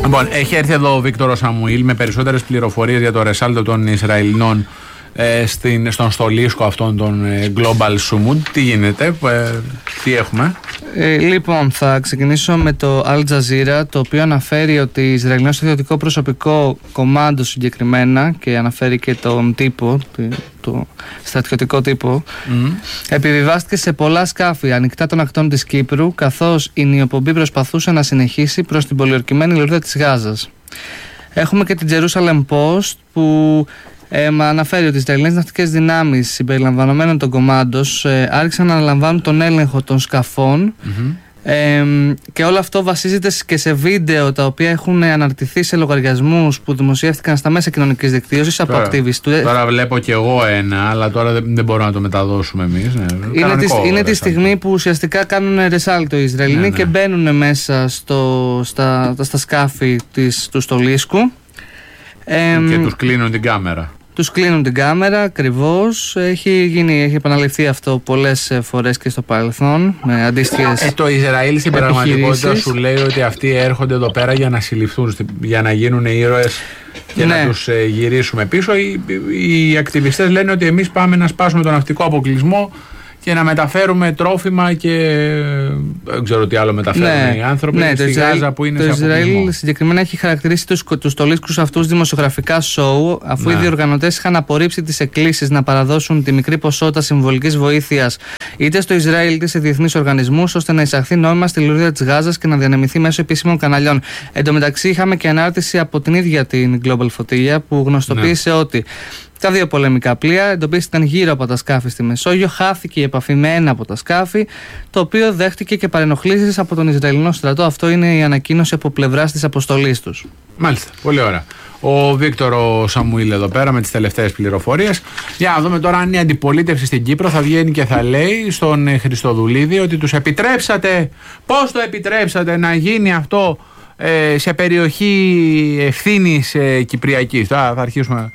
Λοιπόν, έχει έρθει εδώ ο Βίκτορο Σαμουήλ με περισσότερες πληροφορίες για το ρεσάλτο των Ισραηλινών στον στολίσκο αυτόν τον Global Summit. Τι γίνεται, τι έχουμε? Λοιπόν, θα ξεκινήσω με το Al Jazeera, το οποίο αναφέρει ότι Ισραηλινό στρατιωτικό προσωπικό, κομμάντο συγκεκριμένα, και αναφέρει και τον τύπο, το στρατιωτικό τύπο, επιβιβάστηκε σε πολλά σκάφη ανοιχτά των ακτών της Κύπρου, καθώς η νιοπομπή προσπαθούσε να συνεχίσει προς την πολιορκημένη λωρίδα της Γάζας. Έχουμε και την Jerusalem Post που αναφέρει ότι οι Ισραηλινές ναυτικές δυνάμεις συμπεριλαμβανομένων των κομμάντος άρχισαν να αναλαμβάνουν τον έλεγχο των σκαφών, και όλο αυτό βασίζεται και σε βίντεο τα οποία έχουν αναρτηθεί σε λογαριασμούς που δημοσιεύτηκαν στα μέσα κοινωνικής δικτύωσης από ακτιβιστές. Τώρα βλέπω κι εγώ ένα, αλλά τώρα δεν μπορούμε να το μεταδώσουμε εμείς. Είναι τη στιγμή που ουσιαστικά κάνουν ρεσάλτο οι Ισραηλινοί και μπαίνουν μέσα στα σκάφη του στολίσκου. Και τους κλείνουν την κάμερα. Τους κλείνουν την κάμερα, ακριβώς. Έχει επαναληφθεί αυτό πολλές φορές και στο παρελθόν με αντίστοιχες. Το Ισραήλ στην πραγματικότητα σου λέει ότι αυτοί έρχονται εδώ πέρα για να συλληφθούν, για να γίνουν ήρωες και να τους γυρίσουμε πίσω. Οι ακτιβιστές λένε ότι εμείς πάμε να σπάσουμε τον ναυτικό αποκλεισμό και να μεταφέρουμε τρόφιμα και δεν ξέρω τι άλλο μεταφέρουν οι άνθρωποι στη Γάζα που είναι σε αποκλεισμό. Το Ισραήλ συγκεκριμένα έχει χαρακτηρίσει τους στολίσκους αυτούς δημοσιογραφικά σοου, αφού οι διοργανωτές είχαν απορρίψει τις εκκλήσεις να παραδώσουν τη μικρή ποσότητα συμβολικής βοήθειας είτε στο Ισραήλ είτε σε διεθνείς οργανισμούς, ώστε να εισαχθεί νόμιμα στη λωρίδα της Γάζας και να διανεμηθεί μέσω επίσημων καναλιών. Εν τω μεταξύ, είχαμε και ανάρτηση από την ίδια την Global Flotilla που γνωστοποίησε ότι τα δύο πολεμικά πλοία εντοπίστηκαν γύρω από τα σκάφη στη Μεσόγειο, χάθηκε η επαφή με ένα από τα σκάφη, το οποίο δέχτηκε και παρενοχλήσεις από τον Ισραηλινό στρατό. Αυτό είναι η ανακοίνωση από πλευράς της αποστολής τους. Μάλιστα, πολύ ωραία. Ο Βίκτορο Σαμουήλ εδώ πέρα με τις τελευταίες πληροφορίες. Για να δούμε τώρα αν η αντιπολίτευση στην Κύπρο θα βγαίνει και θα λέει στον Χριστοδουλίδη ότι τους επιτρέψατε, πώς το επιτρέψατε να γίνει αυτό σε περιοχή ευθύνης κυπριακής. Τώρα θα αρχίσουμε.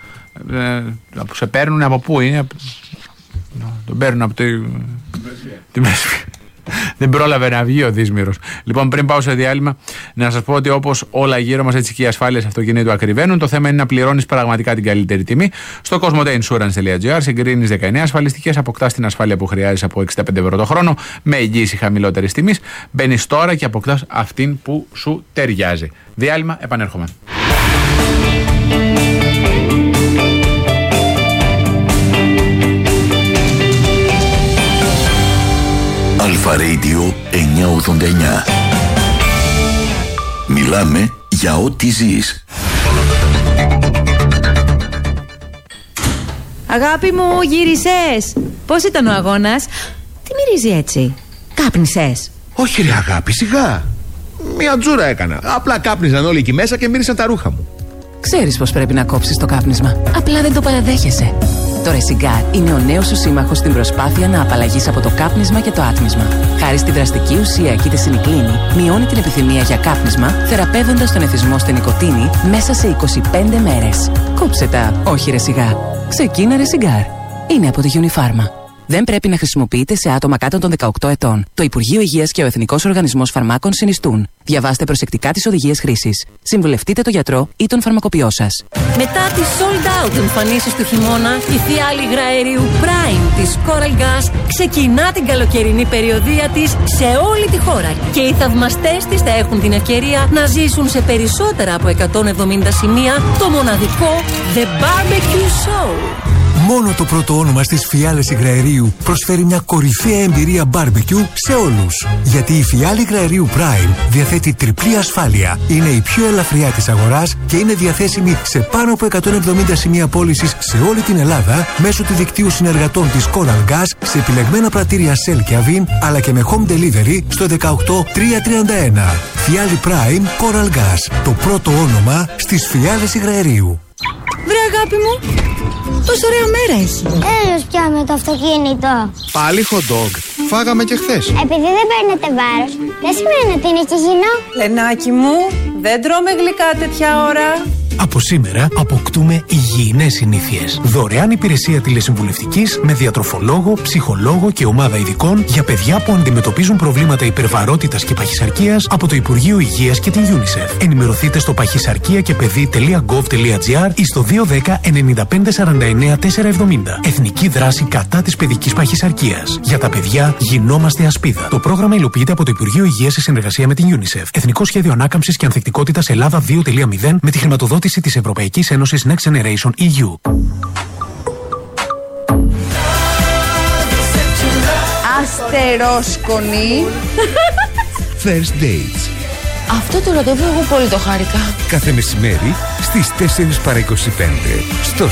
Σε παίρνουν από πού είναι? Τον παίρνουν από τη Μέση. Δεν πρόλαβε να βγει ο Δύσμυρος. Λοιπόν, πριν πάω σε διάλειμμα, να σας πω ότι όπως όλα γύρω μας, έτσι και οι ασφάλειες αυτοκινήτου ακριβένουν. Το θέμα είναι να πληρώνεις πραγματικά την καλύτερη τιμή. Στο cosmoteinsurance.gr συγκρίνεις 19 ασφαλιστικές, αποκτάς την ασφάλεια που χρειάζεσαι από 65 ευρώ το χρόνο, με εγγύηση χαμηλότερης τιμής. Μπαίνεις τώρα και αποκτάς αυτήν που σου ταιριάζει. Διάλειμμα, επανέρχομαι. Αλφα Radio 989. Μιλάμε για ό,τι ζεις. Αγάπη μου, γύρισες? Πώς ήταν ο αγώνας? Τι μυρίζει έτσι? Κάπνισες? Όχι ρε αγάπη, σιγά. Μια τζούρα έκανα. Απλά κάπνιζαν όλοι εκεί μέσα και μύρισαν τα ρούχα μου. Ξέρεις πως πρέπει να κόψεις το κάπνισμα. Απλά δεν το παραδέχεσαι. Το Resigar είναι ο νέος σου σύμμαχος στην προσπάθεια να απαλλαγείς από το κάπνισμα και το άτμισμα. Χάρη στη δραστική ουσία κητεσινικλίνη, μειώνει την επιθυμία για κάπνισμα, θεραπεύοντας τον εθισμό στη νοικοτήνη μέσα σε 25 μέρες. Κόψε τα, όχι Resigar. Ξεκίνα Resigar. Είναι από τη Unifarma. Δεν πρέπει να χρησιμοποιείται σε άτομα κάτω των 18 ετών. Το Υπουργείο Υγείας και ο Εθνικός Οργανισμός Φαρμάκων συνιστούν. Διαβάστε προσεκτικά τις οδηγίες χρήσης. Συμβουλευτείτε τον γιατρό ή τον φαρμακοποιό σας. Μετά τις sold out εμφανίσεις του χειμώνα, η φιάλη υγραερίου Prime της Coral Gas ξεκινά την καλοκαιρινή περιοδεία της σε όλη τη χώρα. Και οι θαυμαστές της θα έχουν την ευκαιρία να ζήσουν σε περισσότερα από 170 σημεία το μοναδικό The Barbecue Show. Μόνο το πρώτο όνομα στις φιάλες υγραερίου προσφέρει μια κορυφαία εμπειρία barbecue σε όλους. Γιατί η φιάλη υγραερίου Prime διαθέτει τριπλή ασφάλεια. Είναι η πιο ελαφριά της αγοράς και είναι διαθέσιμη σε πάνω από 170 σημεία πώλησης σε όλη την Ελλάδα μέσω του δικτύου συνεργατών της Coral Gas σε επιλεγμένα πρατήρια Shell και Avin, αλλά και με home delivery στο 18331. Φιάλη Prime Coral Gas. Το πρώτο όνομα στις φιάλες υγραερίου. Βρε αγάπη μου, πόσο ωραία μέρα έχει. Έλος πια με το αυτοκίνητο. Πάλι hot dog. Φάγαμε και χθες. Επειδή δεν παίρνετε βάρος, δεν σημαίνει ότι είναι και υγιεινό. Λενάκι μου, δεν τρώμε γλυκά τέτοια ώρα. Από σήμερα αποκτούμε υγιεινές συνήθειες. Δωρεάν υπηρεσία τηλεσυμβουλευτικής με διατροφολόγο, ψυχολόγο και ομάδα ειδικών για παιδιά που αντιμετωπίζουν προβλήματα υπερβαρότητας και παχυσαρκίας από το Υπουργείο Υγείας και την UNICEF. Ενημερωθείτε στο παχυσαρκία-και-παιδί.gov.gr ή στο 210 95 49 470. Εθνική δράση κατά της παιδικής παχυσαρκίας. Για τα παιδιά γινόμαστε ασπίδα. Το πρόγραμμα υλοποιείται από το Υπουργείο Υγείας σε συνεργασία με την UNICEF. Εθνικό Σχέδιο Ανάκαμψης και Ανθεκτικότητας Ελλάδα 2.0 με τη χρηματοδότηση της Ευρωπαϊκής Ένωσης Next Generation EU. Αστερόσκονη. First Dates. Αυτό το ραντεβού εγώ πολύ το χάρηκα. Κάθε μεσημέρι στις 4 παρά 25 στο